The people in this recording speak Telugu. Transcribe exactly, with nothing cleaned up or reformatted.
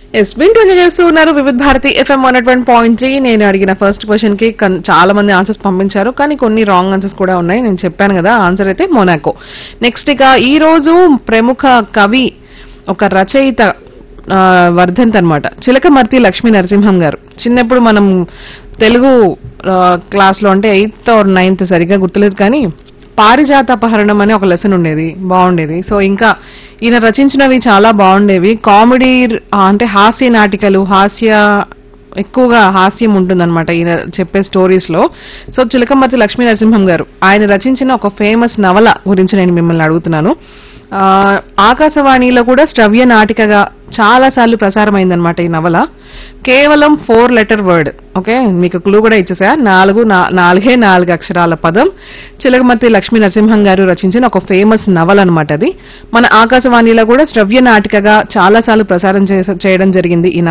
ఎస్ వింటూ చేస్తూ ఉన్నారు వివిధ Bharati FM one one point three. నేను అడిగిన ఫస్ట్ క్వశ్చన్ కి కన్- చాలా మంది ఆన్సర్స్ పంపించారు, కానీ కొన్ని రాంగ్ ఆన్సర్స్ కూడా ఉన్నాయి. నేను చెప్పాను కదా, ఆన్సర్ అయితే మొనాకో. నెక్స్ట్ ఇక ఈ రోజు ప్రముఖ కవి, ఒక రచయిత ఆ, వర్ధంత్ అన్నమాట, చిలకమర్తి లక్ష్మీ నరసింహం గారు. చిన్నప్పుడు మనం తెలుగు క్లాస్ లో అంటే ఎయిత్ ఆర్ నైన్త్ సరిగ్గా గుర్తులేదు, కానీ పారిజాతాపహరణం అనే ఒక లెసన్ ఉండేది, బాగుండేది. సో ఇంకా ఈయన రచించినవి చాలా బాగుండేవి. కామెడీ అంటే హాస్య నాటికలు, హాస్య ఎక్కువగా హాస్యం ఉంటుందన్నమాట ఈయన చెప్పే స్టోరీస్ లో. సో చిలకమర్తి లక్ష్మీ నరసింహం గారు ఆయన రచించిన ఒక ఫేమస్ నవల గురించి నేను మిమ్మల్ని అడుగుతున్నాను. ఆ, ఆకాశవాణిలో కూడా శ్రవ్య నాటికగా చాలా సార్లు ప్రసారం అయిందనమాట ఈ నవల. కేవలం ఫోర్ లెటర్ వర్డ్. ఓకే, మీకు క్లూ కూడా ఇచ్చేసా. నాలుగు నా- నాలుగే నాలుగు అక్షరాల పదం. చిలకమర్తి లక్ష్మీ నరసింహం గారు రచించిన ఒక ఫేమస్ నవల అనమాట అది. మన ఆకాశవాణిలో కూడా శ్రవ్య నాటికగా చాలా సార్లు ప్రసారం చేస- చేయడం జరిగింది ఈ నవల.